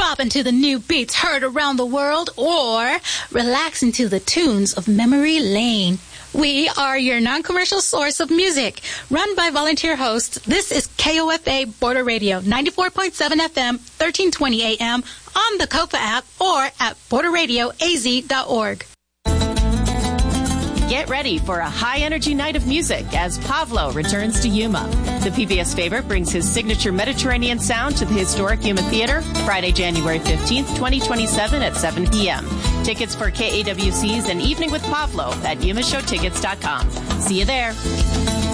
bopping to the new beats heard around the world, or relaxing to the tunes of Memory Lane. We are your non-commercial source of music. Run by volunteer hosts, this is KOFA Border Radio, 94.7 FM, 1320 AM, on the COPA app, or at borderradioaz.org. Get ready for a high-energy night of music as Pavlo returns to Yuma. The PBS favorite brings his signature Mediterranean sound to the historic Yuma Theater Friday, January 15th, 2027 at 7 p.m. Tickets for KAWC's An Evening with Pavlo at YumaShowTickets.com. See you there.